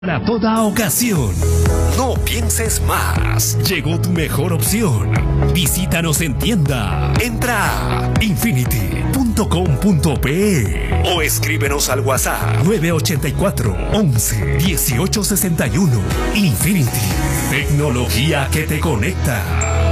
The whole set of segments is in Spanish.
Para toda ocasión. No pienses más. Llegó tu mejor opción. Visítanos en tienda. Entra a infinity.com.pe o escríbenos al WhatsApp 984 11 18 61. Infinity. Tecnología que te conecta.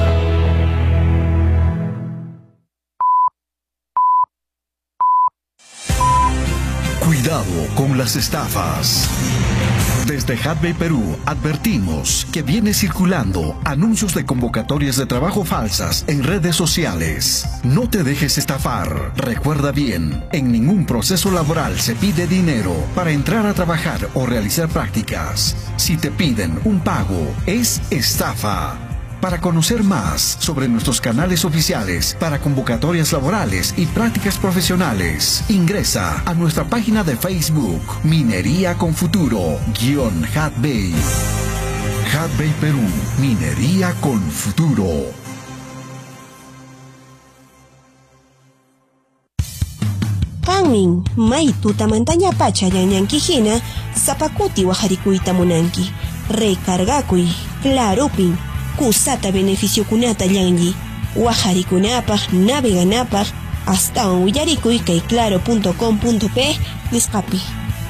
Cuidado con las estafas. Desde Hatbay Perú advertimos que viene circulando anuncios de convocatorias de trabajo falsas en redes sociales. No te dejes estafar. Recuerda bien, en ningún proceso laboral se pide dinero para entrar a trabajar o realizar prácticas. Si te piden un pago, es estafa. Para conocer más sobre nuestros canales oficiales para convocatorias laborales y prácticas profesionales, ingresa a nuestra página de Facebook Minería con Futuro _Hatbay. Hatbay Perú, Minería con Futuro. Kanmin, may tutamantanya pacha yanyankijina, zapakuti wajarikuita munanki, recargakuy, clarupin, kusata beneficio kunata llanyi, wajarikunapaj, naveganapaj, hasta uyarikuy kay claro.com.pe, nisqapi.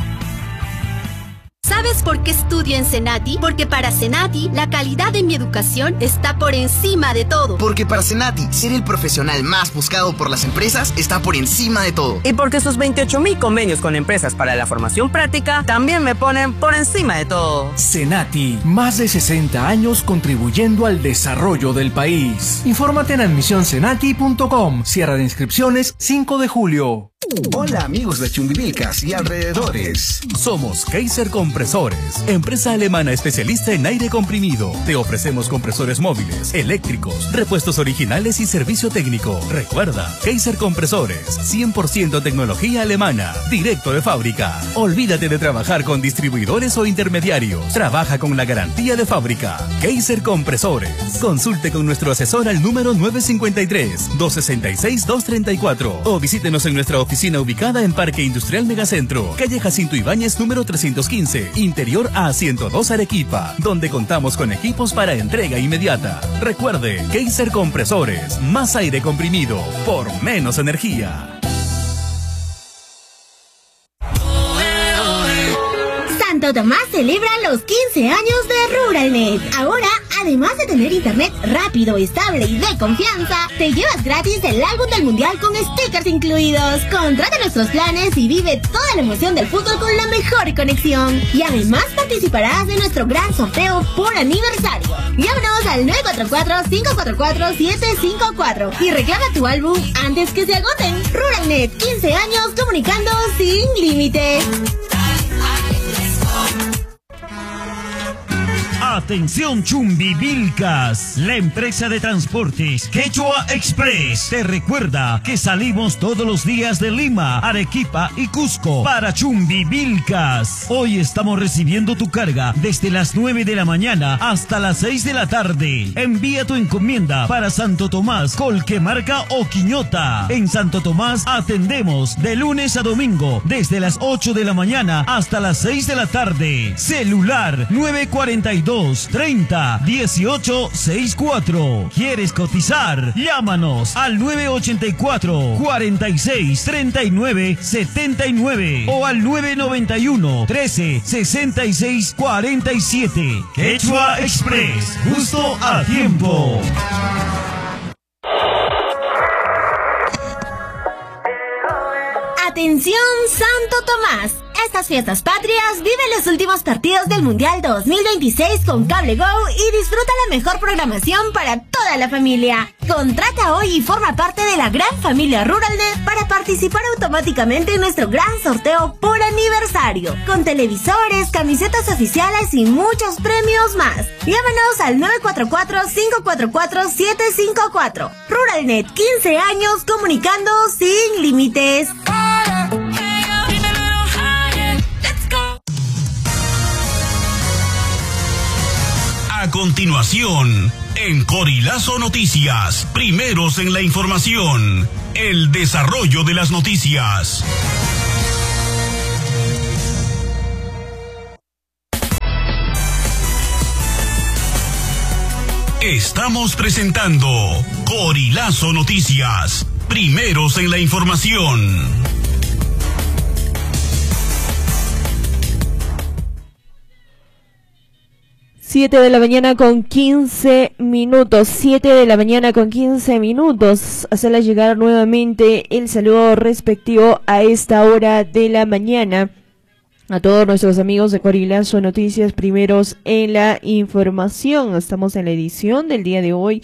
¿Sabes por qué estudio en Senati? Porque para Senati, la calidad de mi educación está por encima de todo. Porque para Senati, ser el profesional más buscado por las empresas está por encima de todo. Y porque sus 28.000 convenios con empresas para la formación práctica también me ponen por encima de todo. Senati, más de 60 años contribuyendo al desarrollo del país. Infórmate en admisionsenati.com. Cierre de inscripciones 5 de julio. Hola amigos de Chumbivilcas y alrededores. Somos Kaiser Compresores, empresa alemana especialista en aire comprimido. Te ofrecemos compresores móviles, eléctricos, repuestos originales y servicio técnico. Recuerda, Kaiser Compresores, 100% tecnología alemana, directo de fábrica. Olvídate de trabajar con distribuidores o intermediarios. Trabaja con la garantía de fábrica. Kaiser Compresores. Consulte con nuestro asesor al número 953-266-234 o visítenos en nuestra oficina ubicada en Parque Industrial Megacentro, calle Jacinto Ibáñez número 315, interior A102 Arequipa, donde contamos con equipos para entrega inmediata. Recuerde, Kaiser Compresores, más aire comprimido por menos energía. Santo Tomás celebra los 15 años de Ruralnet. Ahora, además de tener internet rápido, estable y de confianza, te llevas gratis el álbum del mundial con stickers incluidos. Contrata nuestros planes y vive toda la emoción del fútbol con la mejor conexión. Y además participarás de nuestro gran sorteo por aniversario. Llámanos al 944-544-754 y reclama tu álbum antes que se agoten. Ruralnet, 15 años comunicando sin límites. Atención Chumbivilcas, la empresa de transportes Quechua Express te recuerda que salimos todos los días de Lima, Arequipa y Cusco para Chumbivilcas. Hoy estamos recibiendo tu carga desde las 9 de la mañana hasta las 6 de la tarde. Envía tu encomienda para Santo Tomás, Colquemarca o Quiñota. En Santo Tomás atendemos de lunes a domingo desde las 8 de la mañana hasta las 6 de la tarde. Celular 942-30-1864. ¿Quieres cotizar? Llámanos al 984-46-39-79 o al 991-13-66-47. Quechua Express, justo a tiempo. Atención Santo Tomás. Estas fiestas patrias vive los últimos partidos del Mundial 2026 con Cable Go y disfruta la mejor programación para toda la familia. Contrata hoy y forma parte de la gran familia Ruralnet para participar automáticamente en nuestro gran sorteo por aniversario, con televisores, camisetas oficiales y muchos premios más. Llámanos al 944-544-754. Ruralnet, 15 años comunicando sin límites. A continuación, en Corilazo Noticias, primeros en la información, el desarrollo de las noticias. Estamos presentando Corilazo Noticias, primeros en la información. 7 de la mañana con 15 minutos, 7 de la mañana con 15 minutos. Hacerle llegar nuevamente el saludo respectivo a esta hora de la mañana a todos nuestros amigos de Corilazo Noticias, primeros en la información. Estamos en la edición del día de hoy,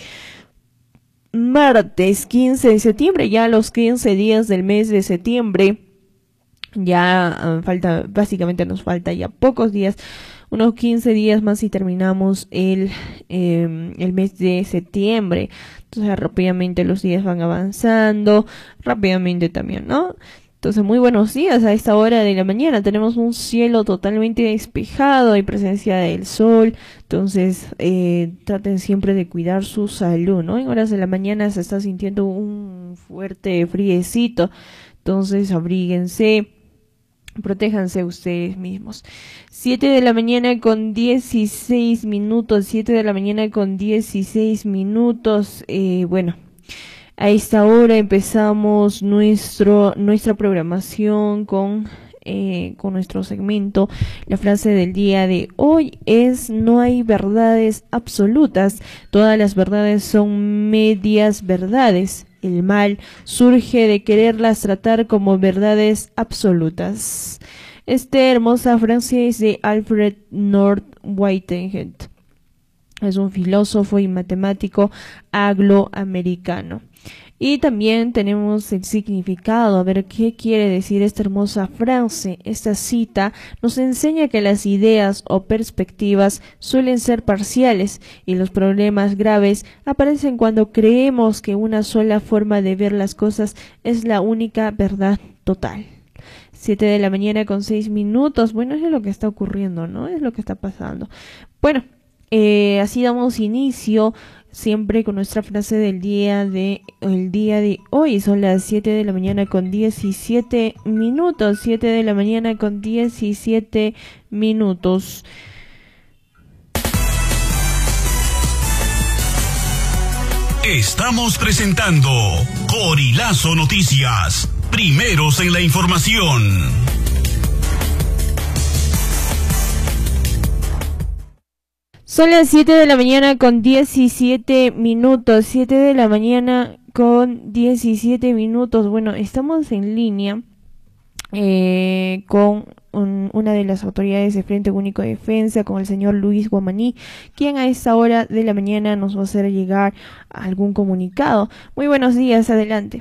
martes 15 de septiembre, ya los 15 días del mes de septiembre. Ya básicamente nos falta ya pocos días, unos 15 días más y terminamos el mes de septiembre. Entonces rápidamente los días van avanzando, rápidamente también, ¿no? Entonces muy buenos días a esta hora de la mañana. Tenemos un cielo totalmente despejado, hay presencia del sol. Entonces traten siempre de cuidar su salud, ¿no? En horas de la mañana se está sintiendo un fuerte friecito. Entonces abríguense, protéjanse ustedes mismos. 7 de la mañana con 16 minutos, 7 de la mañana con 16 minutos. Bueno, a esta hora empezamos nuestra programación con nuestro segmento. La frase del día de hoy es: no hay verdades absolutas, todas las verdades son medias verdades. El mal surge de quererlas tratar como verdades absolutas. Esta hermosa frase es de Alfred North Whitehead. Es un filósofo y matemático angloamericano. Y también tenemos el significado, a ver qué quiere decir esta hermosa frase. Esta cita nos enseña que las ideas o perspectivas suelen ser parciales y los problemas graves aparecen cuando creemos que una sola forma de ver las cosas es la única verdad total. 7 de la mañana con 6 minutos. Bueno, es lo que está ocurriendo, ¿no? Es lo que está pasando. Bueno, así damos inicio siempre con nuestra frase del día de hoy. Son las 7 de la mañana con 17 minutos. 7 de la mañana con 17 minutos. Estamos presentando Corilazo Noticias, primeros en la información. Son las 7 de la mañana con 17 minutos, 7 de la mañana con 17 minutos. Bueno, estamos en línea con una de las autoridades de Frente Único de Defensa, con el señor Luis Guamaní, quien a esta hora de la mañana nos va a hacer llegar algún comunicado. Muy buenos días, adelante.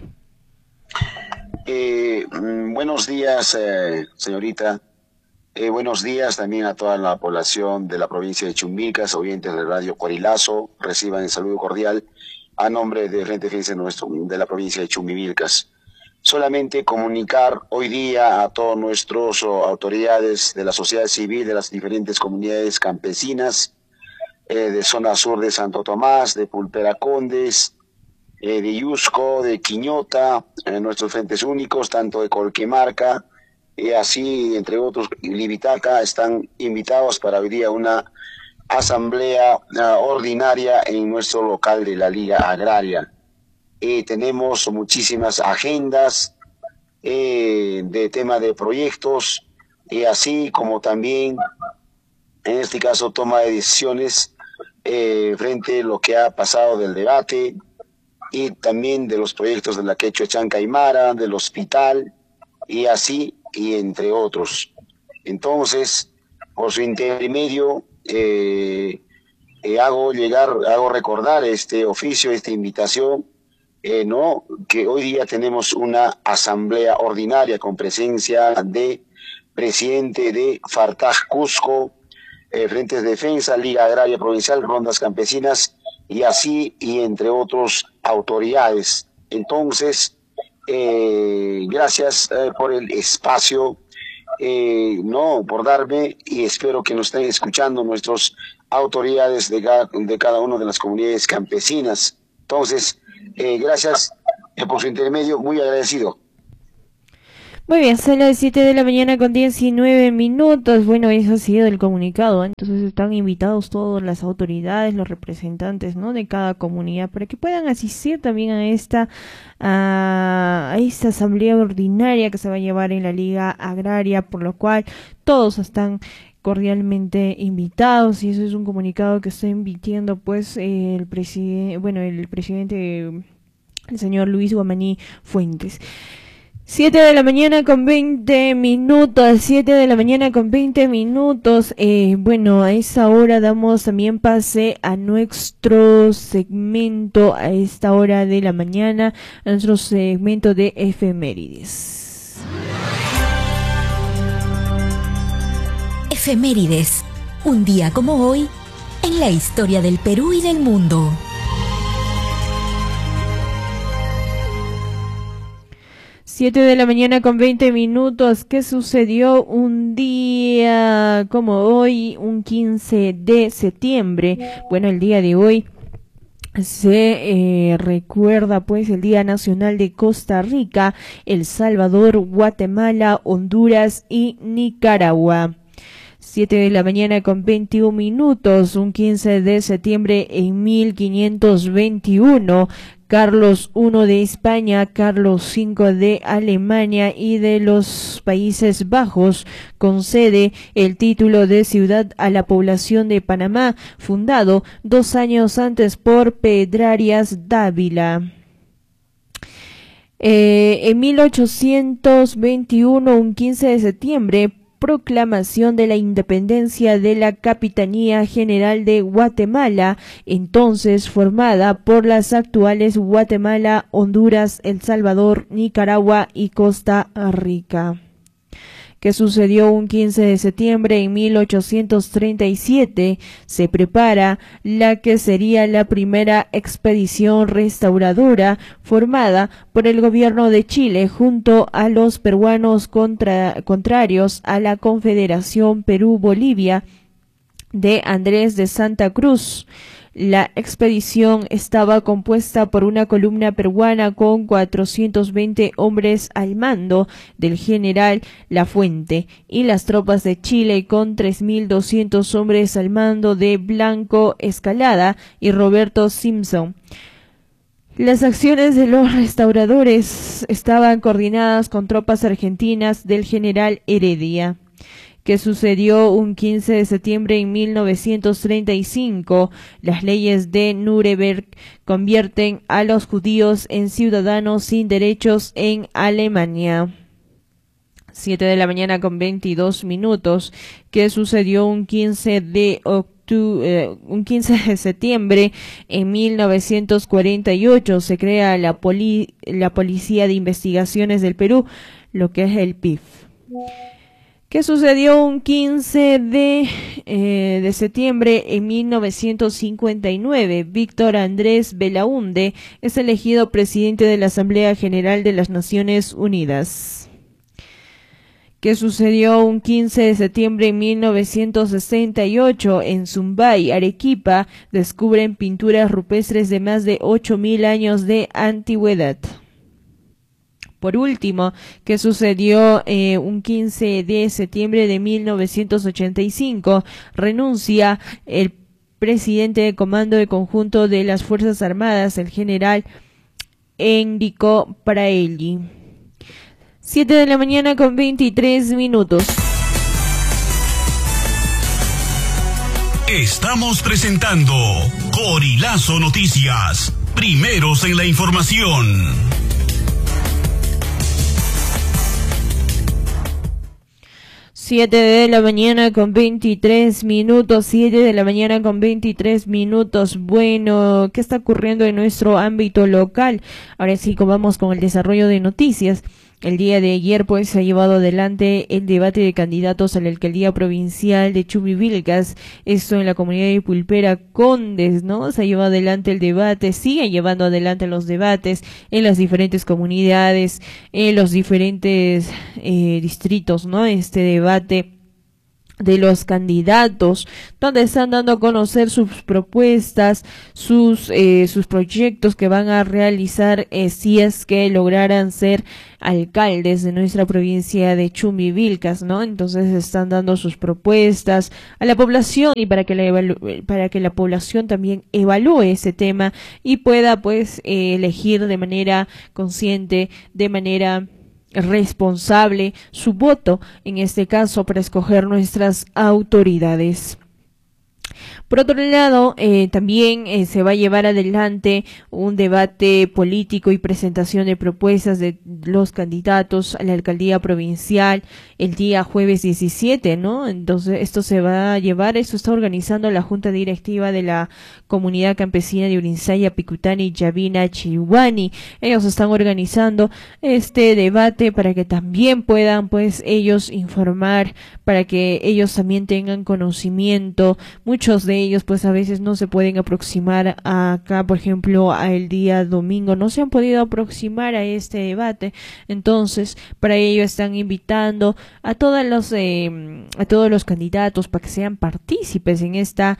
Buenos días, señorita. Buenos días también a toda la población de la provincia de Chumbicas, oyentes de Radio Corilazo. Reciban el saludo cordial a nombre de Frente Defensa de la provincia de Chumbivilcas. Solamente comunicar hoy día a todos nuestros autoridades de la sociedad civil, de las diferentes comunidades campesinas, de zona sur de Santo Tomás, de Pulpera Condes, de Yusco, de Quiñota, nuestros frentes únicos, tanto de Colquemarca, y así, entre otros, Libitaca, están invitados para hoy día una asamblea ordinaria en nuestro local de la Liga Agraria. Tenemos muchísimas agendas de tema de proyectos, y así como también, en este caso, toma de decisiones frente a lo que ha pasado del debate, y también de los proyectos de la Quechua Chanca Aymara, del hospital, y así, y entre otros. Entonces, por su intermedio, hago recordar este oficio, esta invitación, que hoy día tenemos una asamblea ordinaria con presencia de presidente de Fartaj Cusco, Frentes de Defensa, Liga Agraria Provincial, Rondas Campesinas, y así, y entre otros autoridades. Entonces, gracias por el espacio, por darme, y espero que nos estén escuchando nuestras autoridades de cada una de las comunidades campesinas. Entonces, gracias por su intermedio, muy agradecido. Muy bien, son las 7 de la mañana con 19 minutos. Bueno, eso ha sido el comunicado, ¿eh? Entonces están invitados todas las autoridades, los representantes, ¿no?, de cada comunidad para que puedan asistir también a esta asamblea ordinaria que se va a llevar en la Liga Agraria, por lo cual todos están cordialmente invitados, y eso es un comunicado que está emitiendo pues el presidente, el señor Luis Guamaní Fuentes. 7 de la mañana con 20 minutos, 7 de la mañana con 20 minutos. Bueno, a esa hora damos también pase a nuestro segmento, a esta hora de la mañana, a nuestro segmento de efemérides. Efemérides, un día como hoy, en la historia del Perú y del mundo. 7 de la mañana con 20 minutos. ¿Qué sucedió un día como hoy, un 15 de septiembre? Bueno, el día de hoy se recuerda pues el Día Nacional de Costa Rica, El Salvador, Guatemala, Honduras y Nicaragua. 7 de la mañana con 21 minutos, un 15 de septiembre en 1521, Carlos I de España, Carlos V de Alemania y de los Países Bajos concede el título de ciudad a la población de Panamá, fundado 2 años antes por Pedrarias Dávila. En 1821, un 15 de septiembre, proclamación de la independencia de la Capitanía General de Guatemala, entonces formada por las actuales Guatemala, Honduras, El Salvador, Nicaragua y Costa Rica. Que sucedió un 15 de septiembre en 1837, se prepara la que sería la primera expedición restauradora formada por el gobierno de Chile junto a los peruanos contrarios a la Confederación Perú-Bolivia de Andrés de Santa Cruz. La expedición estaba compuesta por una columna peruana con 420 hombres al mando del general Lafuente y las tropas de Chile con 3.200 hombres al mando de Blanco Escalada y Roberto Simpson. Las acciones de los restauradores estaban coordinadas con tropas argentinas del general Heredia. Que sucedió un 15 de septiembre en 1935, las leyes de Nuremberg convierten a los judíos en ciudadanos sin derechos en Alemania. 7 de la mañana con 22 minutos, que sucedió un 15 de septiembre en 1948, se crea la Policía de Investigaciones del Perú, lo que es el PIF. Que sucedió un 15 de septiembre en 1959. Víctor Andrés Belaúnde es elegido presidente de la Asamblea General de las Naciones Unidas. Que sucedió un 15 de septiembre en 1968 en Zumbay, Arequipa, descubren pinturas rupestres de más de 8.000 años de antigüedad. Por último, que sucedió un 15 de septiembre de 1985, renuncia el presidente de Comando de Conjunto de las Fuerzas Armadas, el general Enrico Praelli. 7 de la mañana con 23 minutos. Estamos presentando Corilazo Noticias, primeros en la información. 7 de la mañana con 23 minutos, 7 de la mañana con 23 minutos. Bueno, ¿qué está ocurriendo en nuestro ámbito local? Ahora sí, vamos con el desarrollo de noticias. El día de ayer pues se ha llevado adelante el debate de candidatos a la alcaldía provincial de Chumbivilcas, esto en la comunidad de Pulpera Condes, ¿no? Se ha llevado adelante el debate, sigue llevando adelante los debates en las diferentes comunidades, en los diferentes distritos, ¿no? Este debate de los candidatos, donde están dando a conocer sus propuestas, sus proyectos que van a realizar si es que lograran ser alcaldes de nuestra provincia de Chumbivilcas, ¿no? Entonces están dando sus propuestas a la población y para que la población también evalúe ese tema y pueda pues elegir de manera consciente, de manera responsable su voto, en este caso para escoger nuestras autoridades. Por otro lado, también se va a llevar adelante un debate político y presentación de propuestas de los candidatos a la alcaldía provincial el día jueves 17, ¿no? Entonces, esto está organizando la Junta Directiva de la Comunidad Campesina de Urinsaya, Picutani, Yavina, Chihuani. Ellos están organizando este debate para que también puedan, pues, ellos informar, para que ellos también tengan conocimiento. Muchos de ellos pues a veces no se pueden aproximar acá, por ejemplo, el día domingo no se han podido aproximar a este debate, entonces para ello están invitando a todos los candidatos para que sean partícipes en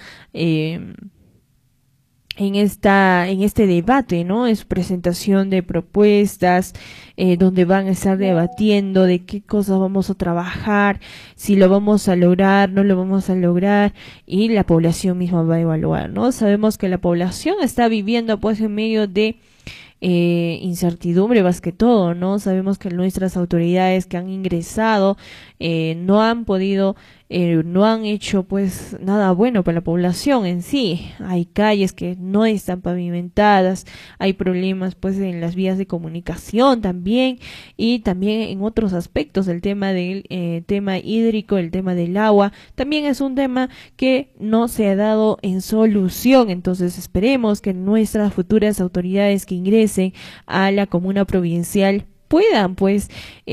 este debate, ¿no? Es presentación de propuestas, donde van a estar debatiendo de qué cosas vamos a trabajar, si lo vamos a lograr, no lo vamos a lograr, y la población misma va a evaluar, ¿no? Sabemos que la población está viviendo pues en medio de incertidumbre más que todo, ¿no? Sabemos que nuestras autoridades que han ingresado no han podido, no han hecho pues nada bueno para la población en sí. Hay calles que no están pavimentadas, hay problemas pues en las vías de comunicación también, y también en otros aspectos. El tema del tema hídrico, el tema del agua, también es un tema que no se ha dado en solución. Entonces esperemos que nuestras futuras autoridades que ingresen a la comuna provincial puedan pues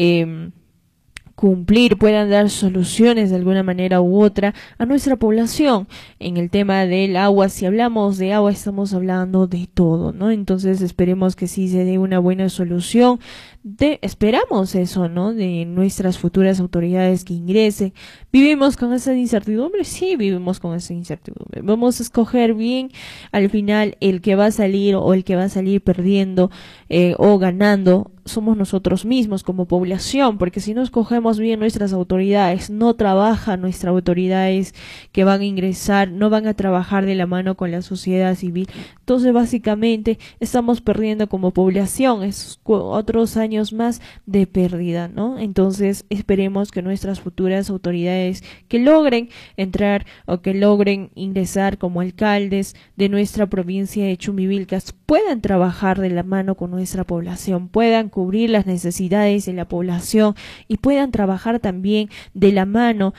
cumplir, puedan dar soluciones de alguna manera u otra a nuestra población. En el tema del agua, si hablamos de agua estamos hablando de todo, ¿no? Entonces esperemos que sí se dé una buena solución. Esperamos eso, ¿no? De nuestras futuras autoridades que ingresen. ¿Vivimos con esa incertidumbre? Sí, vivimos con esa incertidumbre. Vamos a escoger bien al final el que va a salir o el que va a salir perdiendo o ganando. Somos nosotros mismos como población, porque si no escogemos bien nuestras autoridades, no trabajan nuestras autoridades que van a ingresar, no van a trabajar de la mano con la sociedad civil, entonces básicamente estamos perdiendo como población, es otros años más de pérdida, ¿no? Entonces esperemos que nuestras futuras autoridades que logren entrar o que logren ingresar como alcaldes de nuestra provincia de Chumbivilcas puedan trabajar de la mano con nuestra población, puedan cubrir las necesidades de la población y puedan trabajar también de la mano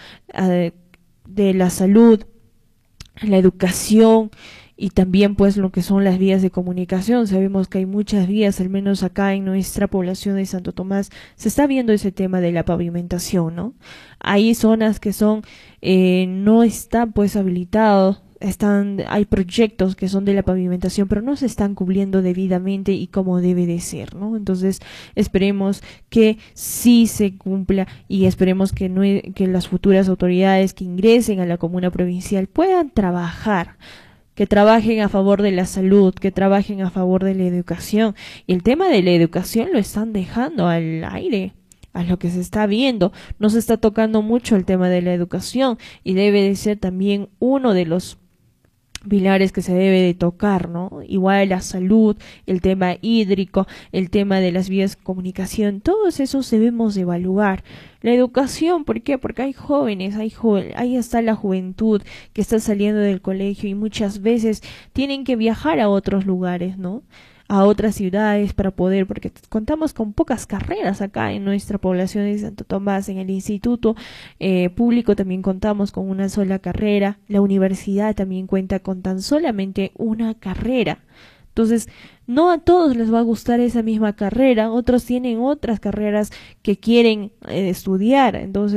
de la salud, la educación y también pues lo que son las vías de comunicación. Sabemos que hay muchas vías, al menos acá en nuestra población de Santo Tomás se está viendo ese tema de la pavimentación, ¿no? Hay zonas que son no están pues habilitados, hay proyectos que son de la pavimentación, pero no se están cubriendo debidamente y como debe de ser, ¿no? Entonces esperemos que sí se cumpla y esperemos que las futuras autoridades que ingresen a la comuna provincial puedan trabajar, que trabajen a favor de la salud, que trabajen a favor de la educación. Y el tema de la educación lo están dejando al aire, a lo que se está viendo. No se está tocando mucho el tema de la educación y debe de ser también uno de los pilares que se debe de tocar, ¿no? Igual la salud, el tema hídrico, el tema de las vías de comunicación, todos esos debemos evaluar. La educación, ¿por qué? Porque hay jóvenes, ahí está la juventud que está saliendo del colegio y muchas veces tienen que viajar a otros lugares, ¿no? A otras ciudades para poder, porque contamos con pocas carreras acá en nuestra población de Santo Tomás. En el instituto público también contamos con una sola carrera, la universidad también cuenta con tan solamente una carrera. Entonces, no a todos les va a gustar esa misma carrera, otros tienen otras carreras que quieren estudiar. Entonces,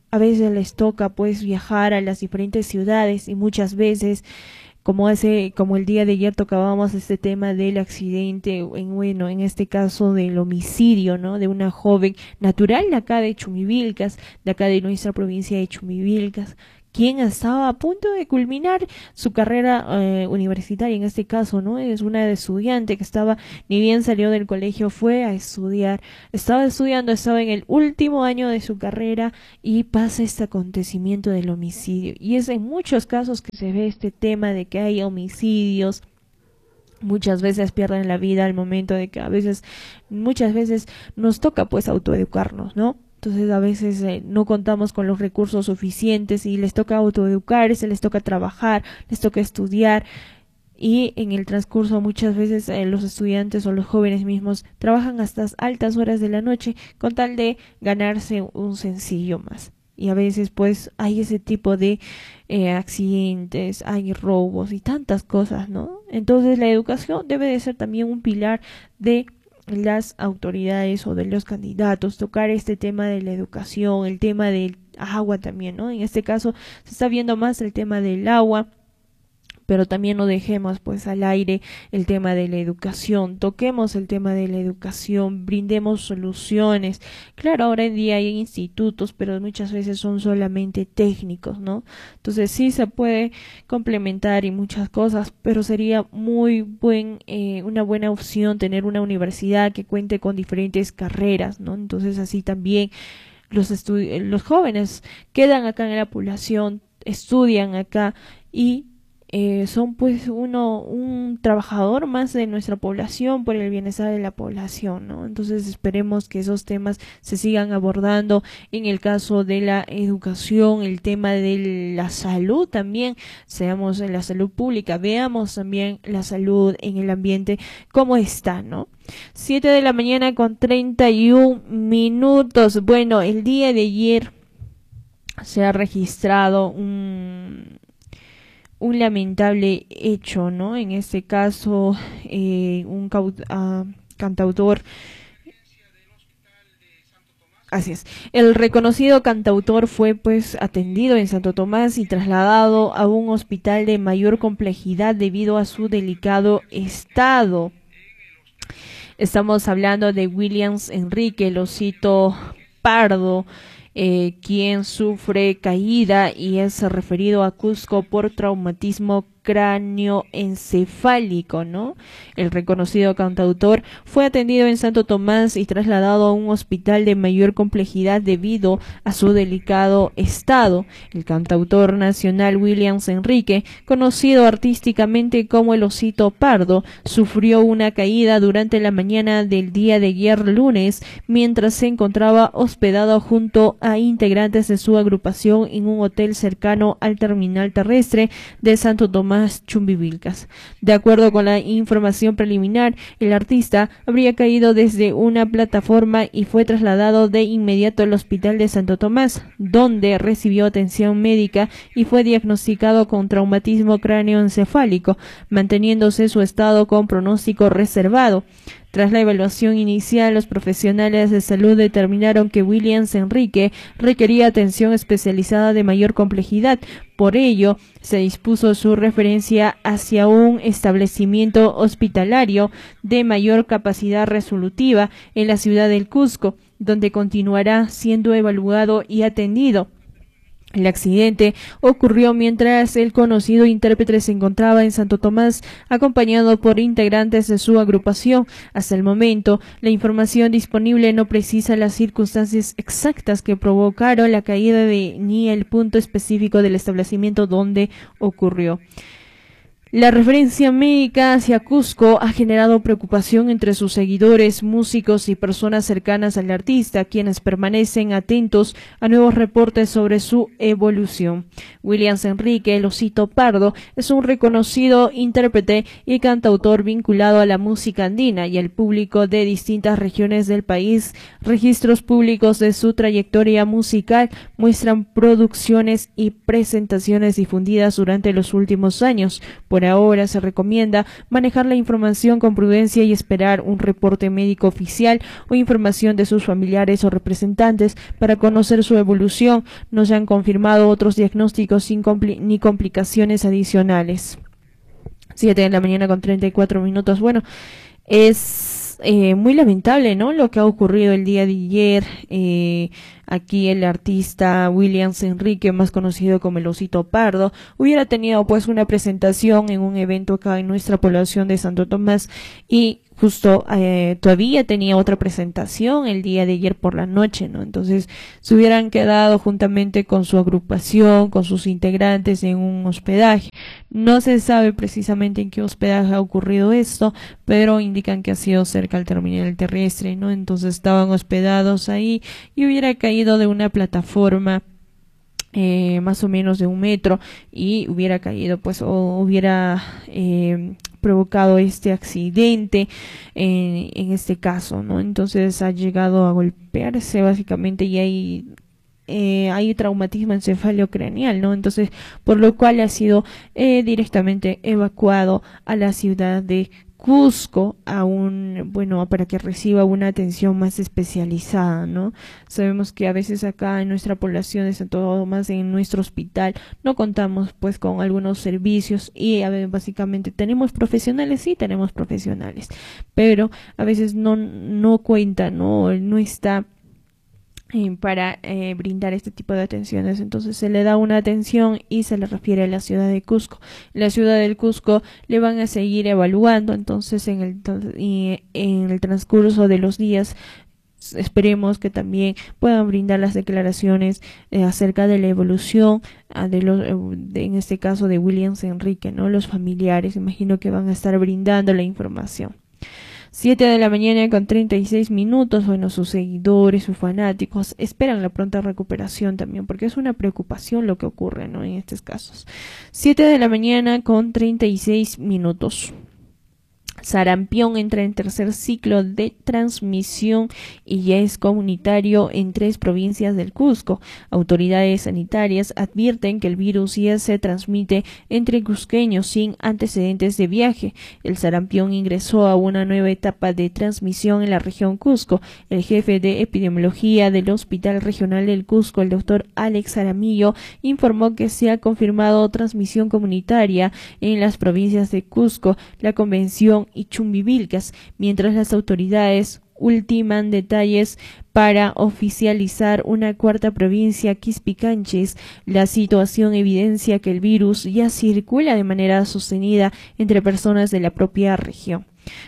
a veces les toca pues viajar a las diferentes ciudades y muchas veces como el día de ayer tocábamos este tema del accidente, en este caso del homicidio, ¿no? De una joven natural de acá de Chumivilcas, de acá de nuestra provincia de Chumivilcas, quien estaba a punto de culminar su carrera universitaria, en este caso, ¿no? Es una estudiante que ni bien salió del colegio, fue a estudiar, estaba estudiando, estaba en el último año de su carrera y pasa este acontecimiento del homicidio. Y es en muchos casos que se ve este tema de que hay homicidios. Muchas veces pierden la vida al momento de que muchas veces nos toca pues autoeducarnos, ¿no? Entonces a veces no contamos con los recursos suficientes y les toca autoeducarse, les toca trabajar, les toca estudiar y en el transcurso muchas veces los estudiantes o los jóvenes mismos trabajan hasta altas horas de la noche con tal de ganarse un sencillo más. Y a veces pues hay ese tipo de accidentes, hay robos y tantas cosas, ¿no? Entonces la educación debe de ser también un pilar de las autoridades o de los candidatos, tocar este tema de la educación, el tema del agua también, ¿no? En este caso se está viendo más el tema del agua, pero también no dejemos pues al aire el tema de la educación, toquemos el tema de la educación, brindemos soluciones. Claro, ahora en día hay institutos, pero muchas veces son solamente técnicos, ¿no? Entonces sí se puede complementar y muchas cosas, pero sería una buena opción tener una universidad que cuente con diferentes carreras, ¿no? Entonces así también los jóvenes quedan acá en la población, estudian acá y son pues un trabajador más de nuestra población por el bienestar de la población, ¿no? Entonces esperemos que esos temas se sigan abordando en el caso de la educación, el tema de la salud también, seamos en la salud pública, veamos también la salud en el ambiente, cómo está, ¿no? 7 de la mañana con 31 minutos. Bueno, el día de ayer se ha registrado un lamentable hecho, ¿no? En este caso, un cantautor. Así es. El reconocido cantautor fue pues atendido en Santo Tomás y trasladado a un hospital de mayor complejidad debido a su delicado estado. Estamos hablando de Williams Enrique, el osito pardo, quien sufre caída y es referido a Cusco por traumatismo cráneoencefálico, ¿no? El reconocido cantautor fue atendido en Santo Tomás y trasladado a un hospital de mayor complejidad debido a su delicado estado. El cantautor nacional Williams Enrique, conocido artísticamente como el Osito Pardo, sufrió una caída durante la mañana del día de ayer lunes mientras se encontraba hospedado junto a integrantes de su agrupación en un hotel cercano al terminal terrestre de Santo Tomás Chumbivilcas. De acuerdo con la información preliminar, el artista habría caído desde una plataforma y fue trasladado de inmediato al hospital de Santo Tomás, donde recibió atención médica y fue diagnosticado con traumatismo cráneoencefálico, manteniéndose su estado con pronóstico reservado. Tras la evaluación inicial, los profesionales de salud determinaron que Williams Enrique requería atención especializada de mayor complejidad. Por ello, se dispuso su referencia hacia un establecimiento hospitalario de mayor capacidad resolutiva en la ciudad del Cusco, donde continuará siendo evaluado y atendido. El accidente ocurrió mientras el conocido intérprete se encontraba en Santo Tomás, acompañado por integrantes de su agrupación. Hasta el momento, la información disponible no precisa las circunstancias exactas que provocaron la caída ni el punto específico del establecimiento donde ocurrió. La referencia médica hacia Cusco ha generado preocupación entre sus seguidores, músicos y personas cercanas al artista, quienes permanecen atentos a nuevos reportes sobre su evolución. Williams Enrique, el Osito Pardo, es un reconocido intérprete y cantautor vinculado a la música andina y al público de distintas regiones del país. Registros públicos de su trayectoria musical muestran producciones y presentaciones difundidas durante los últimos años. Por Por ahora se recomienda manejar la información con prudencia y esperar un reporte médico oficial o información de sus familiares o representantes para conocer su evolución. No se han confirmado otros diagnósticos ni complicaciones adicionales. 7 de la mañana con 34 minutos. Bueno, es muy lamentable, ¿no?, lo que ha ocurrido el día de ayer. Aquí el artista Williams Enrique, más conocido como el Osito Pardo, hubiera tenido pues una presentación en un evento acá en nuestra población de Santo Tomás y justo todavía tenía otra presentación el día de ayer por la noche, ¿no? Entonces se hubieran quedado juntamente con su agrupación, con sus integrantes en un hospedaje. No se sabe precisamente en qué hospedaje ha ocurrido esto, pero indican que ha sido cerca al terminal terrestre, ¿no? Entonces estaban hospedados ahí y hubiera caído de una plataforma más o menos de 1 metro y hubiera caído pues o hubiera provocado este accidente en este caso, ¿no? Entonces ha llegado a golpearse básicamente y hay traumatismo encefalocraneal, ¿no? Entonces, por lo cual ha sido directamente evacuado a la ciudad de Cusco para que reciba una atención más especializada, ¿no? Sabemos que a veces acá en nuestra población de Santo Tomás, en nuestro hospital, no contamos pues con algunos servicios y básicamente tenemos profesionales, sí tenemos profesionales, pero a veces no cuenta, no está para brindar este tipo de atenciones. Entonces se le da una atención y se le refiere a la ciudad de Cusco. En la ciudad del Cusco le van a seguir evaluando, entonces en el transcurso de los días esperemos que también puedan brindar las declaraciones acerca de la evolución en este caso de Williams Enrique, ¿no? Los familiares, imagino que van a estar brindando la información. 7 de la mañana con 36 minutos. Bueno, sus seguidores, sus fanáticos esperan la pronta recuperación también, porque es una preocupación lo que ocurre, ¿no?, en estos casos. 7 de la mañana con 36 minutos. Sarampión entra en tercer ciclo de transmisión y ya es comunitario en 3 provincias del Cusco. Autoridades sanitarias advierten que el virus ya se transmite entre cusqueños sin antecedentes de viaje. El sarampión ingresó a una nueva etapa de transmisión en la región Cusco. El jefe de epidemiología del Hospital Regional del Cusco, el doctor Alex Aramillo, informó que se ha confirmado transmisión comunitaria en las provincias de Cusco, La Convención y Chumbivilcas, mientras las autoridades ultiman detalles para oficializar una 4ª provincia, Quispicanchis. La situación evidencia que el virus ya circula de manera sostenida entre personas de la propia región.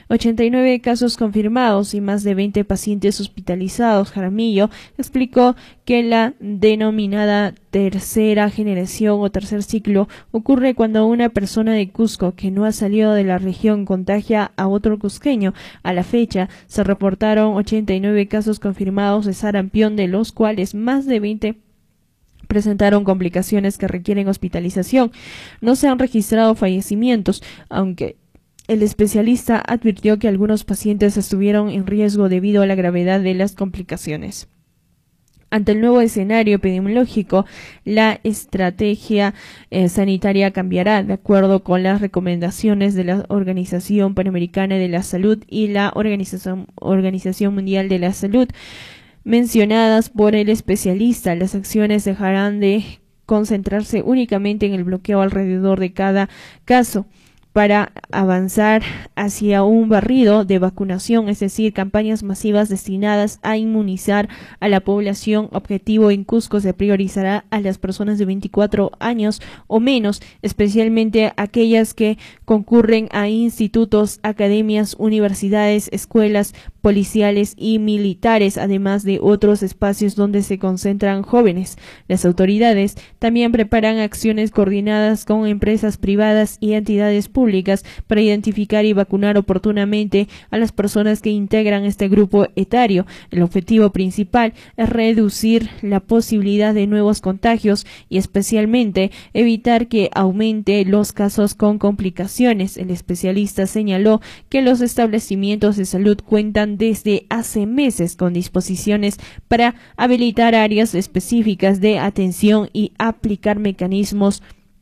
89 casos confirmados y más de 20 pacientes hospitalizados. Jaramillo explicó que la denominada tercera generación o tercer ciclo ocurre cuando una persona de Cusco que no ha salido de la región contagia a otro cusqueño. A la fecha se reportaron 89 casos confirmados de sarampión, de los cuales más de 20 presentaron complicaciones que requieren hospitalización. No se han registrado fallecimientos, aunque el especialista advirtió que algunos pacientes estuvieron en riesgo debido a la gravedad de las complicaciones. Ante el nuevo escenario epidemiológico, la estrategia sanitaria cambiará de acuerdo con las recomendaciones de la Organización Panamericana de la Salud y la Organización Mundial de la Salud mencionadas por el especialista. Las acciones dejarán de concentrarse únicamente en el bloqueo alrededor de cada caso para avanzar hacia un barrido de vacunación, es decir, campañas masivas destinadas a inmunizar a la población objetivo. En Cusco se priorizará a las personas de 24 años o menos, especialmente aquellas que concurren a institutos, academias, universidades, escuelas policiales y militares, además de otros espacios donde se concentran jóvenes. Las autoridades también preparan acciones coordinadas con empresas privadas y entidades públicas para identificar y vacunar oportunamente a las personas que integran este grupo etario. El objetivo principal es reducir la posibilidad de nuevos contagios y especialmente evitar que aumente los casos con complicaciones. El especialista señaló que los establecimientos de salud cuentan desde hace meses con disposiciones para habilitar áreas específicas de atención y aplicar mecanismos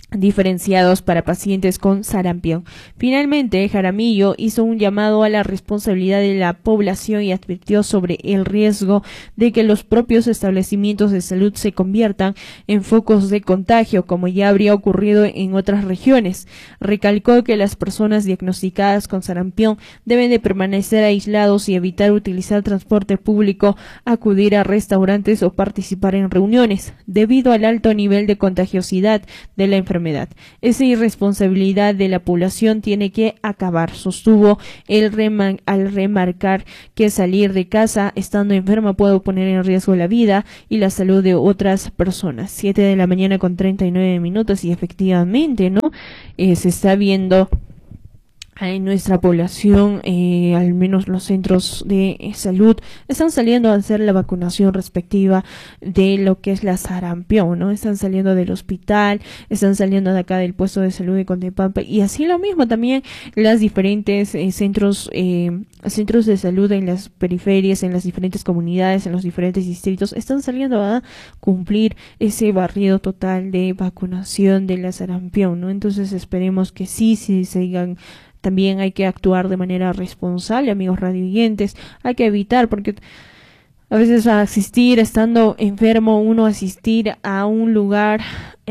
diferenciados para pacientes con sarampión. Finalmente, Jaramillo hizo un llamado a la responsabilidad de la población y advirtió sobre el riesgo de que los propios establecimientos de salud se conviertan en focos de contagio, como ya habría ocurrido en otras regiones. Recalcó que las personas diagnosticadas con sarampión deben de permanecer aislados y evitar utilizar transporte público, acudir a restaurantes o participar en reuniones, debido al alto nivel de contagiosidad de la enfermedad. Esa irresponsabilidad de la población tiene que acabar, sostuvo al remarcar que salir de casa estando enferma puede poner en riesgo la vida y la salud de otras personas. 7 de la mañana con 39 minutos y efectivamente, ¿no? Se está viendo en nuestra población, al menos los centros de salud están saliendo a hacer la vacunación respectiva de lo que es la sarampión, ¿no? Están saliendo del hospital, están saliendo de acá del puesto de salud de Contepampa, y así lo mismo también las diferentes centros de salud en las periferias, en las diferentes comunidades, en los diferentes distritos, están saliendo a cumplir ese barrido total de vacunación de la sarampión, ¿no? Entonces esperemos que sí sigan. También hay que actuar de manera responsable, amigos radioyentes, hay que evitar, porque a veces estando enfermo, uno asistir a un lugar,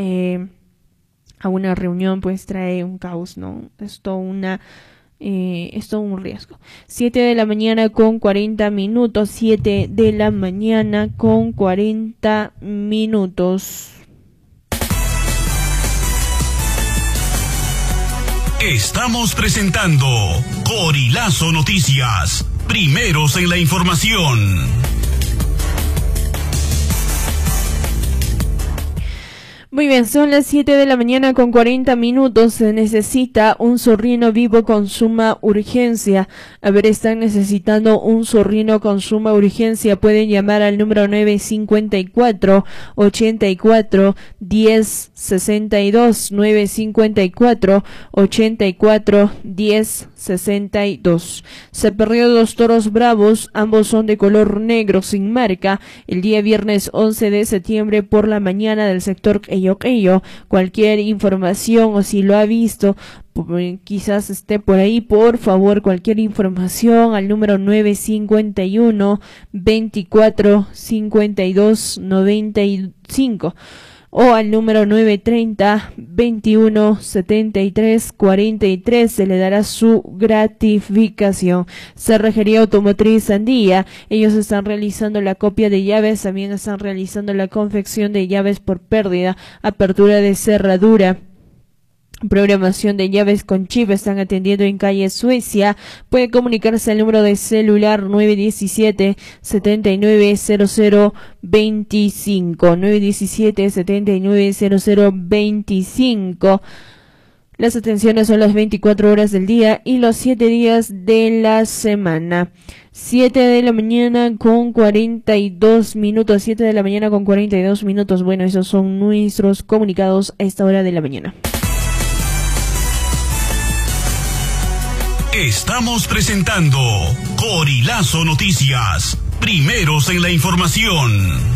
a una reunión, pues trae un caos, ¿no? Es todo un riesgo. 7 de la mañana con 40 minutos, 7 de la mañana con 40 minutos. Estamos presentando Corilazo Noticias, primeros en la información. Muy bien, son las 7 de la mañana con 40 minutos. Se necesita un zorrino vivo con suma urgencia. A ver, están necesitando un zorrino con suma urgencia. Pueden llamar al número 954 84 10 62, 954 84 10 62. Se perdió 2 toros bravos, ambos son de color negro sin marca, el día viernes 11 de septiembre por la mañana del sector Ello. Cualquier información o si lo ha visto, quizás esté por ahí, por favor, cualquier información al número 951 24 52 95 o al número 930 21 73 43. Se le dará su gratificación. Cerrajería Automotriz Sandía, ellos están realizando la copia de llaves, también están realizando la confección de llaves por pérdida, apertura de cerradura, programación de llaves con chip. Están atendiendo en calle Suecia. Puede comunicarse al número de celular 917 790025, 917 790025. Las atenciones son las 24 horas del día y los 7 días de la semana. 7 de la mañana con 42 minutos. 7 de la mañana con 42 minutos. Bueno, esos son nuestros comunicados a esta hora de la mañana. Estamos presentando Corilazo Noticias, primeros en la información.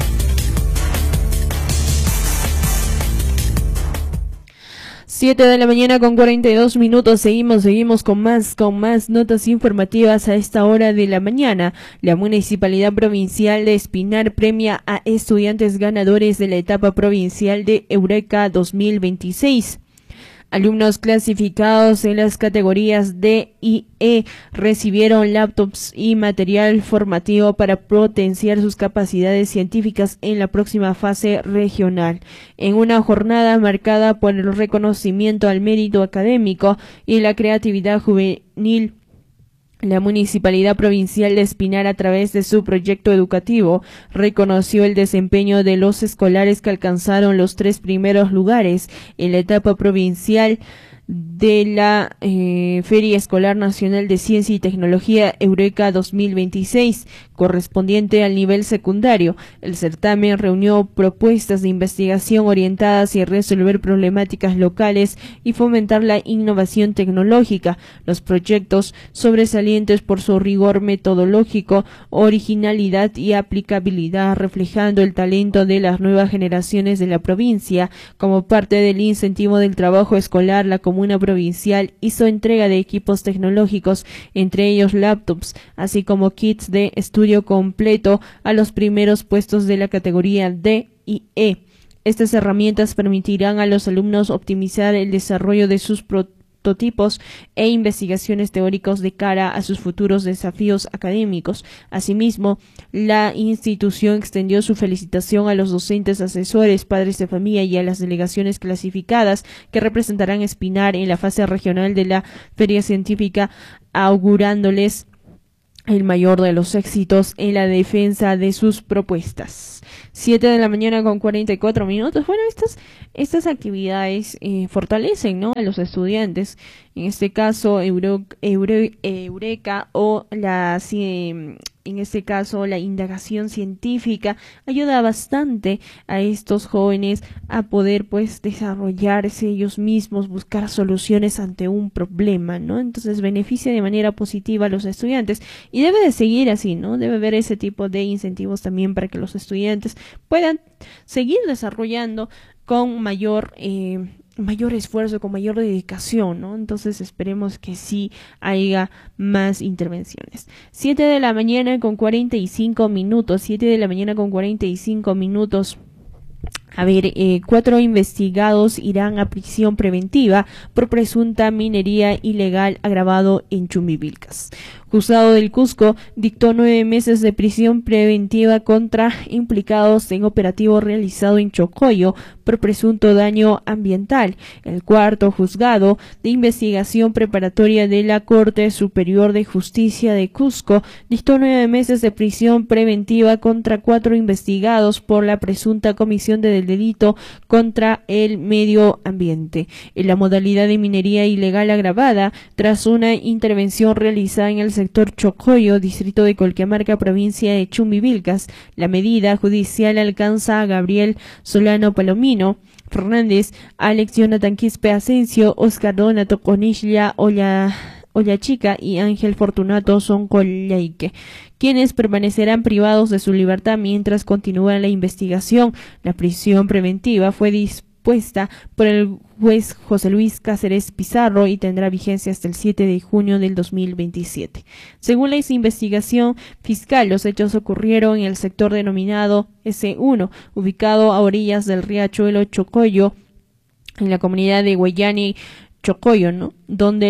7 de la mañana con 42 minutos. Seguimos con más notas informativas a esta hora de la mañana. La Municipalidad Provincial de Espinar premia a estudiantes ganadores de la etapa provincial de Eureka 2026. Alumnos clasificados en las categorías D y E recibieron laptops y material formativo para potenciar sus capacidades científicas en la próxima fase regional. En una jornada marcada por el reconocimiento al mérito académico y la creatividad juvenil, la Municipalidad Provincial de Espinar, a través de su proyecto educativo, reconoció el desempeño de los escolares que alcanzaron los 3 primeros lugares en la etapa provincial de la Feria Escolar Nacional de Ciencia y Tecnología Eureka 2026, correspondiente al nivel secundario. El certamen reunió propuestas de investigación orientadas hacia resolver problemáticas locales y fomentar la innovación tecnológica. Los proyectos sobresalientes por su rigor metodológico, originalidad y aplicabilidad, reflejando el talento de las nuevas generaciones de la provincia. Como parte del incentivo del trabajo escolar, la Comuna Provincial hizo entrega de equipos tecnológicos, entre ellos laptops, así como kits de estudio completo a los primeros puestos de la categoría D y E. Estas herramientas permitirán a los alumnos optimizar el desarrollo de sus prototipos e investigaciones teóricas de cara a sus futuros desafíos académicos. Asimismo, la institución extendió su felicitación a los docentes, asesores, padres de familia y a las delegaciones clasificadas que representarán Espinar en la fase regional de la Feria Científica, augurándoles el mayor de los éxitos en la defensa de sus propuestas. 7 de la mañana con 44 minutos. Bueno, estas actividades fortalecen, ¿no?, a los estudiantes. En este caso, Eureka o en este caso la indagación científica ayuda bastante a estos jóvenes a poder pues desarrollarse ellos mismos, buscar soluciones ante un problema, ¿no? Entonces beneficia de manera positiva a los estudiantes y debe de seguir así, ¿no? Debe haber ese tipo de incentivos también para que los estudiantes puedan seguir desarrollando con mayor esfuerzo, con mayor dedicación, ¿no? Entonces esperemos que sí haya más intervenciones. 7 de la mañana con 45 minutos, 7 de la mañana con 45 minutos. A ver, 4 investigados irán a prisión preventiva por presunta minería ilegal agravado en Chumbivilcas. Juzgado del Cusco dictó 9 meses de prisión preventiva contra implicados en operativo realizado en Chocoyo por presunto daño ambiental. El cuarto juzgado de investigación preparatoria de la Corte Superior de Justicia de Cusco dictó 9 meses de prisión preventiva contra 4 investigados por la presunta comisión del delito contra el medio ambiente en la modalidad de minería ilegal agravada tras una intervención realizada en el sector Chocoyo, distrito de Colquemarca, provincia de Chumbivilcas. La medida judicial alcanza a Gabriel Solano Palomino Fernández, Alex Jonathan Quispe Asensio, Oscar Donato Conilla Ollachica y Ángel Fortunato Soncollaique, quienes permanecerán privados de su libertad mientras continúa la investigación. La prisión preventiva fue dispuesta por el juez José Luis Cáceres Pizarro y tendrá vigencia hasta el 7 de junio del 2027. Según la investigación fiscal, los hechos ocurrieron en el sector denominado S1, ubicado a orillas del riachuelo Chocoyo, en la comunidad de Guayani, Chocoyo, ¿no?, donde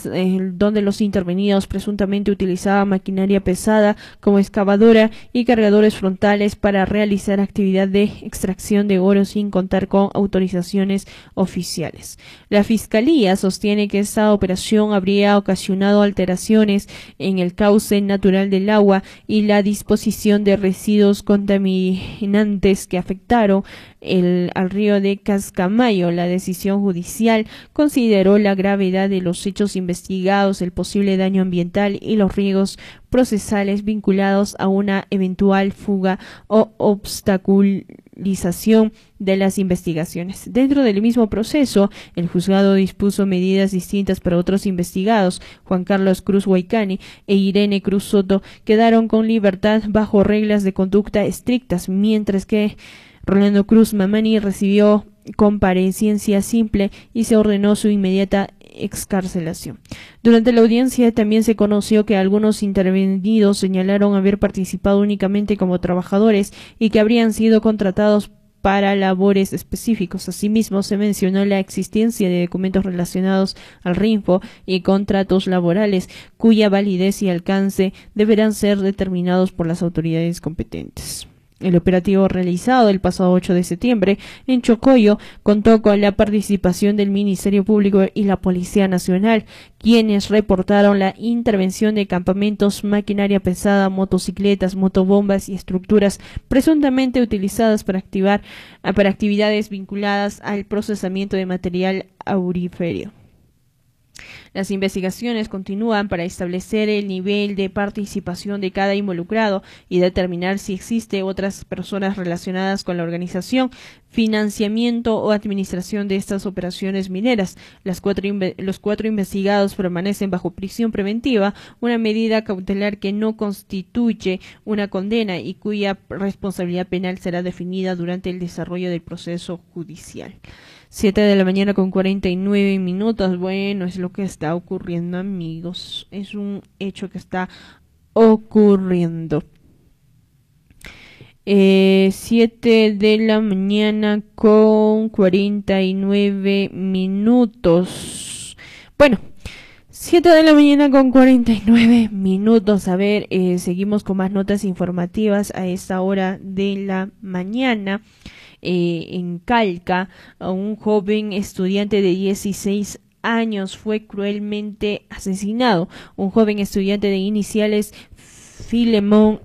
los intervenidos presuntamente utilizaban maquinaria pesada como excavadora y cargadores frontales para realizar actividad de extracción de oro sin contar con autorizaciones oficiales. La Fiscalía sostiene que esta operación habría ocasionado alteraciones en el cauce natural del agua y la disposición de residuos contaminantes que afectaron al río de Cascamayo. La decisión judicial consideró la gravedad de los hechos investigados, el posible daño ambiental y los riesgos procesales vinculados a una eventual fuga o obstaculización de las investigaciones. Dentro del mismo proceso, el juzgado dispuso medidas distintas para otros investigados. Juan Carlos Cruz Huaycani e Irene Cruz Soto quedaron con libertad bajo reglas de conducta estrictas, mientras que Rolando Cruz Mamani recibió comparecencia simple y se ordenó su inmediata excarcelación. Durante la audiencia también se conoció que algunos intervenidos señalaron haber participado únicamente como trabajadores y que habrían sido contratados para labores específicos. Asimismo, se mencionó la existencia de documentos relacionados al RINFO y contratos laborales cuya validez y alcance deberán ser determinados por las autoridades competentes. El operativo realizado el pasado 8 de septiembre en Chocoyo contó con la participación del Ministerio Público y la Policía Nacional, quienes reportaron la intervención de campamentos, maquinaria pesada, motocicletas, motobombas y estructuras presuntamente utilizadas para actividades vinculadas al procesamiento de material aurífero. Las investigaciones continúan para establecer el nivel de participación de cada involucrado y determinar si existe otras personas relacionadas con la organización, financiamiento o administración de estas operaciones mineras. Los cuatro investigados permanecen bajo prisión preventiva, una medida cautelar que no constituye una condena y cuya responsabilidad penal será definida durante el desarrollo del proceso judicial. 7 de la mañana con 49 minutos. Bueno, es lo que está ocurriendo, amigos. Es un hecho que está ocurriendo. 7 de la mañana con 49 minutos. Bueno, 7 de la mañana con 49 minutos. A ver, seguimos con más notas informativas a esta hora de la mañana. En Calca, un joven estudiante de 16 años fue cruelmente asesinado. Un joven estudiante de iniciales Filemón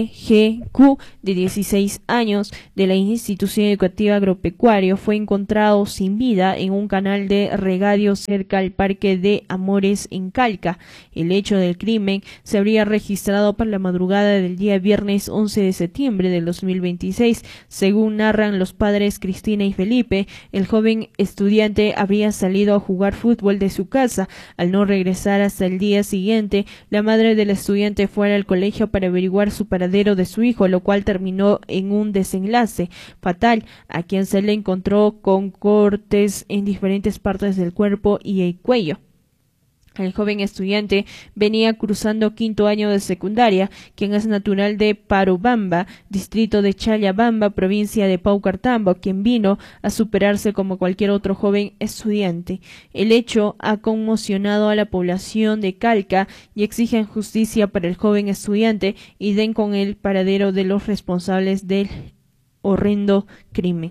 E.G.Q. de 16 años de la institución educativa agropecuario fue encontrado sin vida en un canal de regadío cerca al Parque de Amores en Calca. El hecho del crimen se habría registrado para la madrugada del día viernes 11 de septiembre del 2026. Según narran los padres Cristina y Felipe, el joven estudiante habría salido a jugar fútbol de su casa. Al no regresar hasta el día siguiente, la madre del estudiante fue al colegio para averiguar su paradero de su hijo, lo cual terminó en un desenlace fatal, a quien se le encontró con cortes en diferentes partes del cuerpo y el cuello. El joven estudiante venía cruzando quinto año de secundaria, quien es natural de Parobamba, distrito de Chayabamba, provincia de Paucartambo, quien vino a superarse como cualquier otro joven estudiante. El hecho ha conmocionado a la población de Calca y exigen justicia para el joven estudiante y den con el paradero de los responsables del horrendo crimen.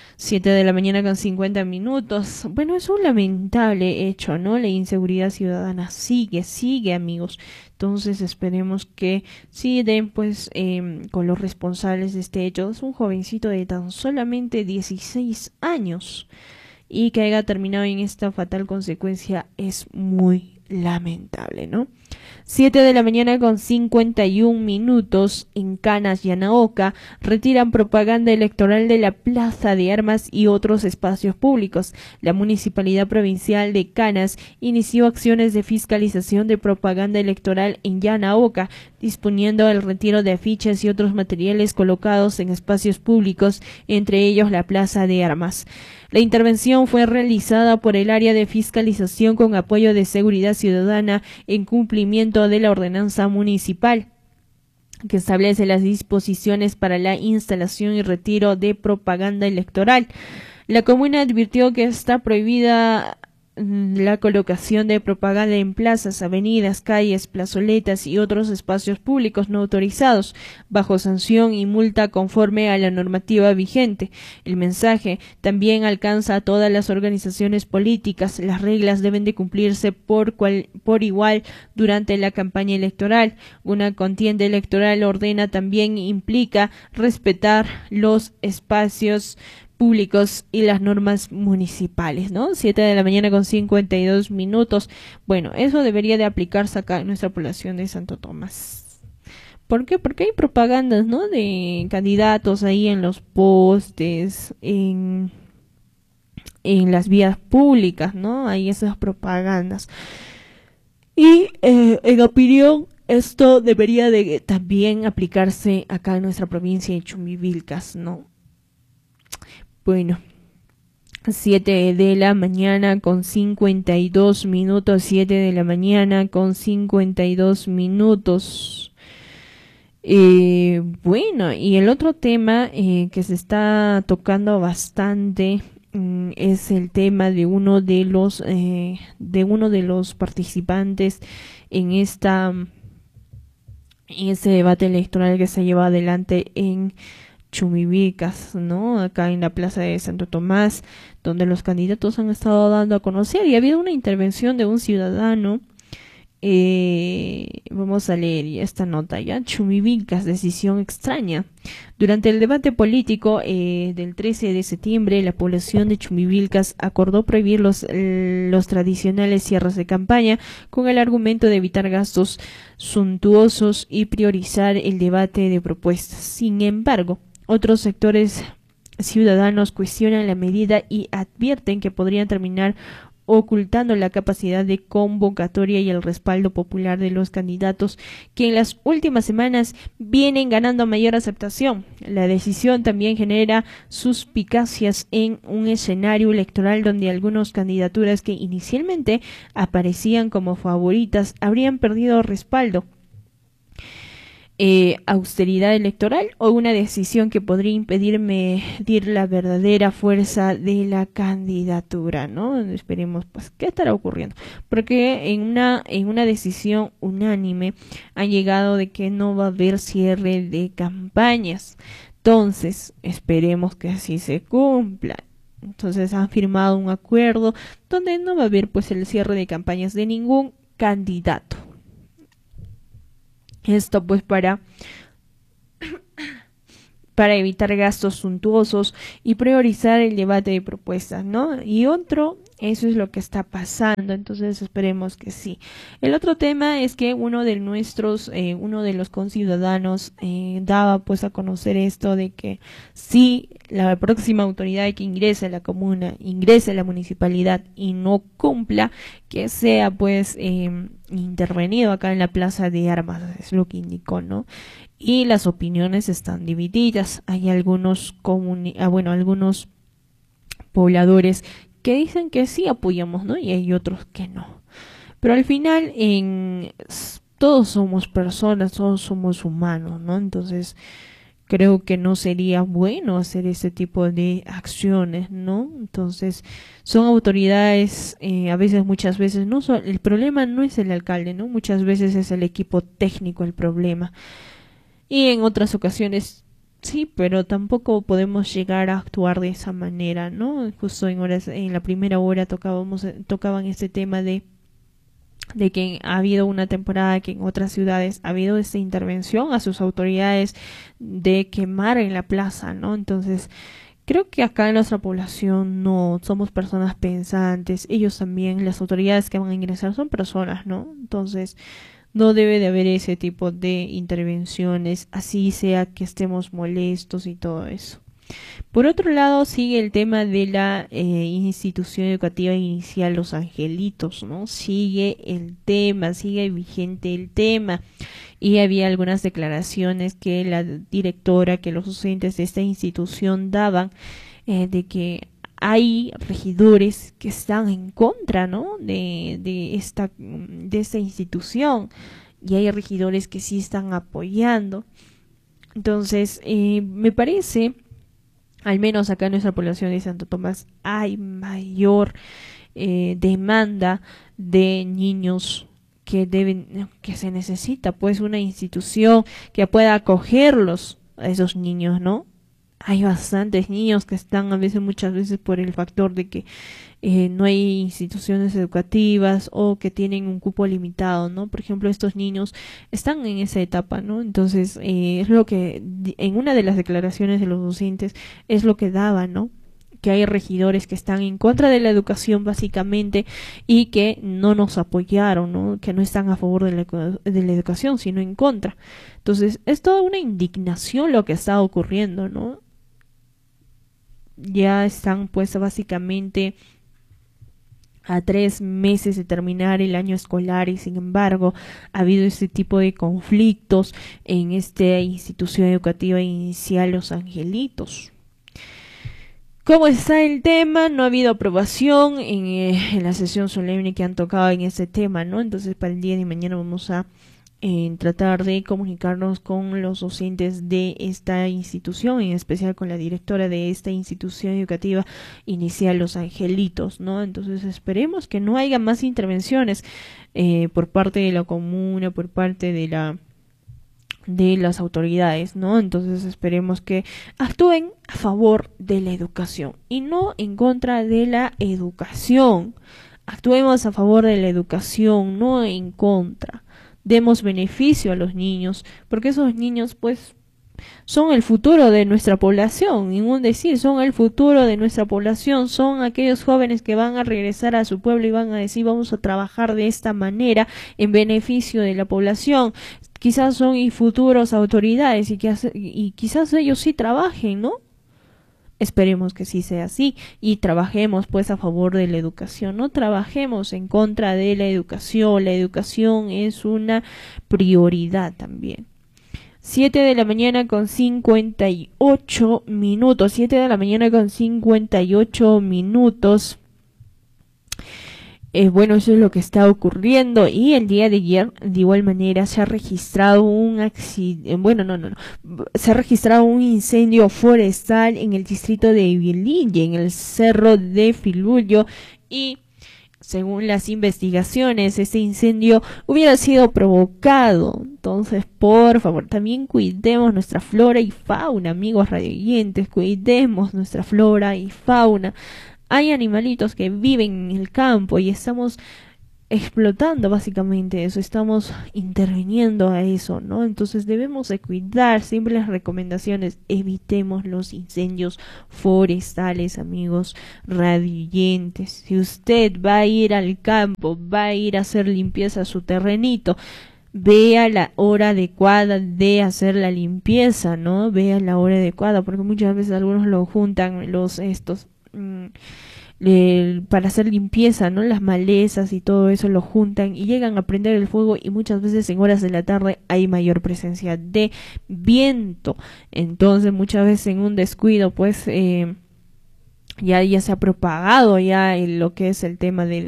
7 de la mañana con 50 minutos. Bueno, es un lamentable hecho, ¿no? La inseguridad ciudadana sigue, amigos. Entonces esperemos que sí den, pues, con los responsables de este hecho. Es un jovencito de tan solamente 16 años y que haya terminado en esta fatal consecuencia es muy lamentable, ¿no? 7 de la mañana con 51 minutos. En Canas y Anaoca retiran propaganda electoral de la Plaza de Armas y otros espacios públicos. La Municipalidad Provincial de Canas inició acciones de fiscalización de propaganda electoral en Anaoca, disponiendo el retiro de afiches y otros materiales colocados en espacios públicos, entre ellos la Plaza de Armas. La intervención fue realizada por el área de fiscalización con apoyo de Seguridad Ciudadana en cumplimiento de la ordenanza municipal que establece las disposiciones para la instalación y retiro de propaganda electoral. La comuna advirtió que está prohibida la colocación de propaganda en plazas, avenidas, calles, plazoletas y otros espacios públicos no autorizados, bajo sanción y multa conforme a la normativa vigente. El mensaje también alcanza a todas las organizaciones políticas. Las reglas deben de cumplirse por igual durante la campaña electoral. Una contienda electoral también implica respetar los espacios públicos y las normas municipales, ¿no? 7 de la mañana con 52 minutos. Bueno, eso debería de aplicarse acá en nuestra población de Santo Tomás. ¿Por qué? Porque hay propagandas, ¿no? De candidatos ahí en los postes, en las vías públicas, ¿no? Hay esas propagandas. Y en opinión, esto debería de también aplicarse acá en nuestra provincia de Chumbivilcas, ¿no? Bueno, 7 de la mañana con 52 minutos, 7 de la mañana con 52 minutos. Bueno, y el otro tema que se está tocando bastante es el tema de uno de los participantes en ese debate electoral que se lleva adelante en Chumbivilcas, ¿no? Acá en la Plaza de Santo Tomás, donde los candidatos han estado dando a conocer y ha habido una intervención de un ciudadano Vamos a leer esta nota ya. Chumivilcas, decisión extraña. Durante el debate político del 13 de septiembre, la población de Chumivilcas acordó prohibir los tradicionales cierres de campaña con el argumento de evitar gastos suntuosos y priorizar el debate de propuestas. Sin embargo, otros sectores ciudadanos cuestionan la medida y advierten que podrían terminar ocultando la capacidad de convocatoria y el respaldo popular de los candidatos que en las últimas semanas vienen ganando mayor aceptación. La decisión también genera suspicacias en un escenario electoral donde algunas candidaturas que inicialmente aparecían como favoritas habrían perdido respaldo. Austeridad electoral o una decisión que podría impedir medir la verdadera fuerza de la candidatura, ¿no? Esperemos, pues, ¿qué estará ocurriendo? Porque en una decisión unánime han llegado de que no va a haber cierre de campañas. Entonces, esperemos que así se cumpla. Entonces, han firmado un acuerdo donde no va a haber, pues, el cierre de campañas de ningún candidato. Esto pues para evitar gastos suntuosos y priorizar el debate de propuestas, ¿no? Y eso es lo que está pasando, entonces esperemos que sí. El otro tema es que uno de los conciudadanos daba pues a conocer esto de que si la próxima autoridad que ingrese a la comuna, ingrese a la municipalidad y no cumpla, que sea pues intervenido acá en la Plaza de Armas, es lo que indicó, ¿no? Y las opiniones están divididas. Hay algunos algunos pobladores que dicen que sí apoyamos, ¿no? Y hay otros que no. Pero al final todos somos personas, todos somos humanos, ¿no? Entonces creo que no sería bueno hacer ese tipo de acciones, ¿no? Entonces son autoridades, muchas veces el problema no es el alcalde, ¿no? Muchas veces es el equipo técnico el problema. Y en otras ocasiones sí, pero tampoco podemos llegar a actuar de esa manera, ¿no? Justo en la primera hora tocaban este tema de que ha habido una temporada que en otras ciudades ha habido esta intervención a sus autoridades de quemar en la plaza, ¿no? Entonces, creo que acá en nuestra población no somos personas pensantes, ellos también, las autoridades que van a ingresar son personas, ¿no? Entonces, no debe de haber ese tipo de intervenciones, así sea que estemos molestos y todo eso. Por otro lado, sigue el tema de la institución educativa inicial Los Angelitos, ¿no? Sigue vigente el tema. Y había algunas declaraciones que la directora, que los docentes de esta institución daban, de que hay regidores que están en contra, ¿no? de esta institución, y hay regidores que sí están apoyando. Entonces, me parece, al menos acá en nuestra población de Santo Tomás, hay mayor demanda de niños que se necesita pues una institución que pueda acogerlos a esos niños, ¿no? Hay bastantes niños que están muchas veces por el factor de que no hay instituciones educativas o que tienen un cupo limitado, ¿no? Por ejemplo, estos niños están en esa etapa, ¿no? Entonces, es lo que en una de las declaraciones de los docentes es lo que daban, ¿no? Que hay regidores que están en contra de la educación básicamente y que no nos apoyaron, ¿no? Que no están a favor de la educación, sino en contra. Entonces, es toda una indignación lo que está ocurriendo, ¿no? Ya están pues básicamente a 3 meses de terminar el año escolar y sin embargo ha habido este tipo de conflictos en esta institución educativa inicial Los Angelitos. ¿Cómo está el tema? No ha habido aprobación en la sesión solemne que han tocado en este tema, ¿no? Entonces para el día de mañana vamos a tratar de comunicarnos con los docentes de esta institución, en especial con la directora de esta institución educativa inicial Los Angelitos, ¿no? Entonces esperemos que no haya más intervenciones por parte de la comuna, por parte de las autoridades, ¿no? Entonces esperemos que actúen a favor de la educación y no en contra de la educación. Actuemos a favor de la educación, no en contra. Demos beneficio a los niños, porque esos niños pues son el futuro de nuestra población, ningún decir, son el futuro de nuestra población, son aquellos jóvenes que van a regresar a su pueblo y van a decir vamos a trabajar de esta manera en beneficio de la población. Quizás son y futuros autoridades y quizás ellos sí trabajen, ¿no? Esperemos que sí sea así y trabajemos pues a favor de la educación, no trabajemos en contra de la educación es una prioridad también. 7 de la mañana con 58 minutos, 7 de la mañana con 58 minutos. Bueno, eso es lo que está ocurriendo y el día de ayer, de igual manera, se ha registrado un accidente, se ha registrado un incendio forestal en el distrito de Vilille, en el cerro de Filullo y según las investigaciones, este incendio hubiera sido provocado. Entonces, por favor, también cuidemos nuestra flora y fauna, amigos radioyentes, cuidemos nuestra flora y fauna. Hay animalitos que viven en el campo y estamos explotando básicamente eso, estamos interviniendo a eso, ¿no? Entonces debemos de cuidar, siempre las recomendaciones, evitemos los incendios forestales, amigos radioyentes. Si usted va a ir al campo, va a ir a hacer limpieza a su terrenito, vea la hora adecuada de hacer la limpieza, ¿no? Vea la hora adecuada, porque muchas veces algunos lo juntan para hacer limpieza, ¿no? Las malezas y todo eso lo juntan y llegan a prender el fuego y muchas veces en horas de la tarde hay mayor presencia de viento. Entonces muchas veces en un descuido pues ya se ha propagado ya lo que es el tema del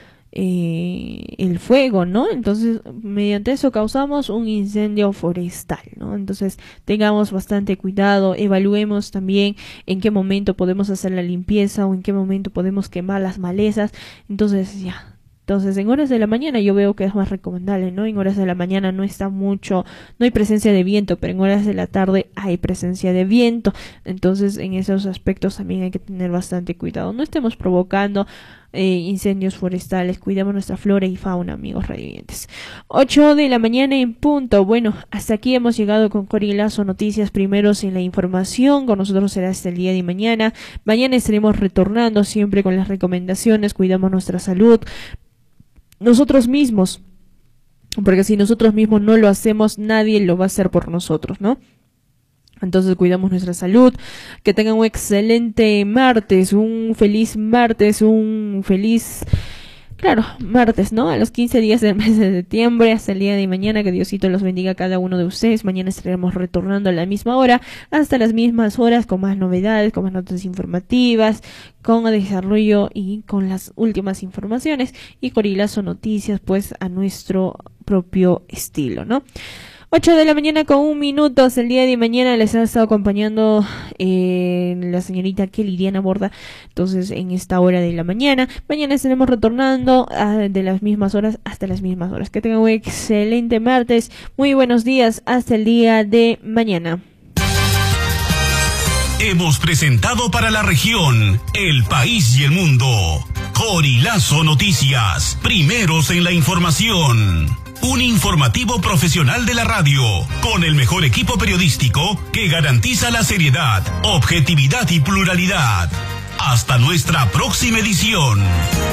el fuego, ¿no? Entonces, mediante eso causamos un incendio forestal, ¿no? Entonces, tengamos bastante cuidado, evaluemos también en qué momento podemos hacer la limpieza o en qué momento podemos quemar las malezas. Entonces, en horas de la mañana yo veo que es más recomendable, ¿no? En horas de la mañana no hay presencia de viento, pero en horas de la tarde hay presencia de viento. Entonces, en esos aspectos también hay que tener bastante cuidado. No estemos provocando incendios forestales, cuidamos nuestra flora y fauna, amigos radioyentes. 8 de la mañana en punto. Bueno, hasta aquí hemos llegado con Corilazo Noticias, primeros en la información. Con nosotros será hasta el día de mañana. Mañana estaremos retornando siempre con las recomendaciones, cuidamos nuestra salud nosotros mismos, porque si nosotros mismos no lo hacemos, nadie lo va a hacer por nosotros, ¿no? Entonces cuidamos nuestra salud, que tengan un excelente martes, un feliz martes, martes, ¿no? A los 15 días del mes de septiembre, hasta el día de mañana, que Diosito los bendiga a cada uno de ustedes. Mañana estaremos retornando a la misma hora, hasta las mismas horas, con más novedades, con más notas informativas, con desarrollo y con las últimas informaciones, y Corilazo Noticias, pues, a nuestro propio estilo, ¿no? 8 de la mañana con 1 minuto. El día de mañana les ha estado acompañando la señorita Kelly Diana Borda. Entonces, en esta hora de la mañana estaremos retornando de las mismas horas hasta las mismas horas. Que tengan un excelente martes. Muy buenos días. Hasta el día de mañana. Hemos presentado para la región, el país y el mundo, Corilazo Noticias, primeros en la información. Un informativo profesional de la radio, con el mejor equipo periodístico que garantiza la seriedad, objetividad y pluralidad. Hasta nuestra próxima edición.